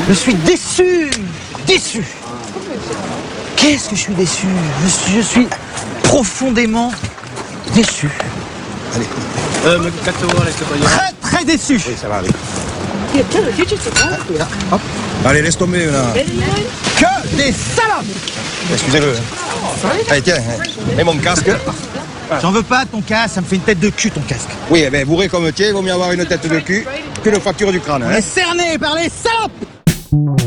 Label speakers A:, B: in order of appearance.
A: Je suis déçu. Déçu. Qu'est-ce que je suis déçu. Je suis profondément déçu.
B: Allez.
A: Très, très déçu.
B: Oui, ça va, allez. Hop. Allez, laisse tomber, là.
A: Que des salopes.
B: Excusez-le. Allez, tiens, mets mon casque.
A: J'en veux pas ton casque, ça me fait une tête de cul ton casque.
B: Oui, eh bien, bourré comme tu es, il vaut mieux avoir une tête de cul qu'une fracture du crâne.
A: On est cerné par les salopes.